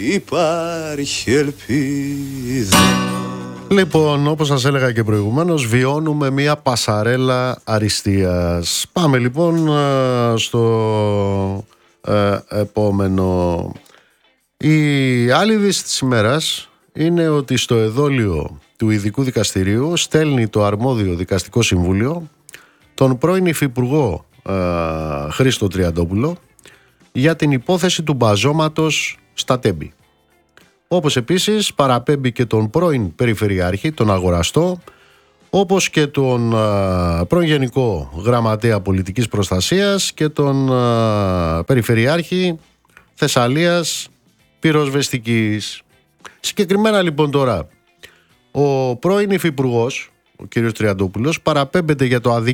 υπάρχει ελπίδα. Λοιπόν, όπως σας έλεγα και προηγουμένως, βιώνουμε μια πασαρέλα αριστείας. Πάμε λοιπόν στο επόμενο. Η άλλη είδηση της ημέρας είναι ότι στο εδόλιο του Ειδικού Δικαστηρίου στέλνει το αρμόδιο δικαστικό συμβούλιο τον πρώην υφυπουργό Χρήστο Τριαντόπουλο για την υπόθεση του μπαζώματος στα Τέμπη. Όπως επίσης παραπέμπει και τον πρώην Περιφερειάρχη, τον Αγοραστό, όπως και τον πρώην Γενικό Γραμματέα Πολιτικής Προστασίας και τον Περιφερειάρχη Θεσσαλίας Πυροσβεστικής. Συγκεκριμένα λοιπόν τώρα, ο πρώην υφυπουργός, ο κ. Τριαντόπουλος, παραπέμπεται για το αδίκημα